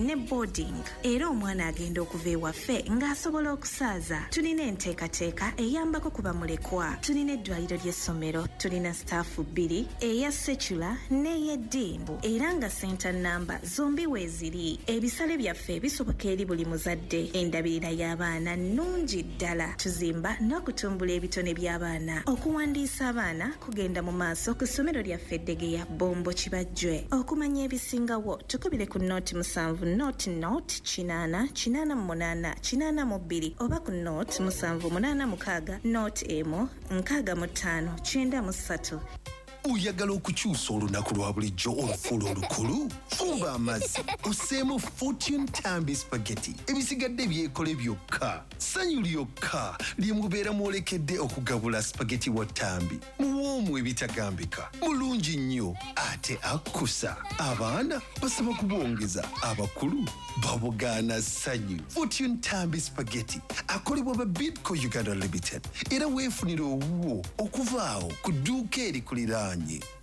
ne boarding. Era omwana agenda okuva ewaffe ng'asobola okusaaza. Tulina enteekateeka eyambako ku bamulekwa. Tulina eddwaliro ly'essomero, tulina staafu 2 eya secular n'ey'eddimbu era nga senta namba zombi weeziri. Ebisale byaffe bisoboka eri buli muzadde. Endabirira y'abaana nnungi ddala. Tuzimba n'okutumbula ebitone by'abaana. Okuwandiisa abaana kugenda mu maaso ku ssomero lyaffe Eddegeya Bombo Kibajjwe. Okumanya ebisingawo tukubire ku note 7 note 888 oba ku note 786 note emu 6593. Oyagala okukyusa olunaku lwa bulijjo olufuula olukulu? Fumba amazzi oseemu Fortune Tambi Spaghetti. Ebisigadde byekole byokka. Ssanyu lyokka lye mubeera mwolekedde okugabula spaghetti wa Tambi. Muwoomu ebitagambika. Mulungi nnyo ate akkusa. Abaana basaba kubwongeza, abakulu babugaana ssanyu. Fortune Tambi Spaghetti akolebwa ba Bidco Uganda Limited era weefunira owuwo okuvaawo ku dduuka erikuliraanye.